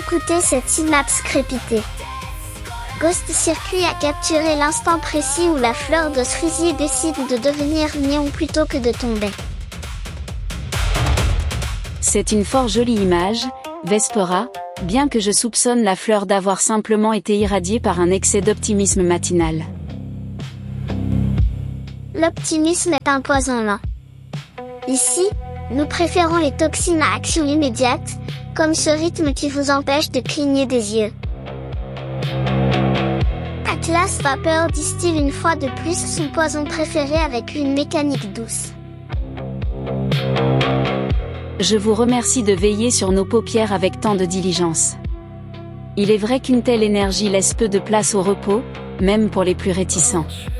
Écoutez cette synapse crépiter. Ghost Circuit a capturé l'instant précis où la fleur de cerisier décide de devenir néon plutôt que de tomber. C'est une fort jolie image, Vespera, bien que je soupçonne la fleur d'avoir simplement été irradiée par un excès d'optimisme matinal. L'optimisme est un poison lent. Ici, nous préférons les toxines à action immédiate, comme ce rythme qui vous empêche de cligner des yeux. Atlas Vapeur distille une fois de plus son poison préféré avec une mécanique douce. Je vous remercie de veiller sur nos paupières avec tant de diligence. Il est vrai qu'une telle énergie laisse peu de place au repos, même pour les plus réticents.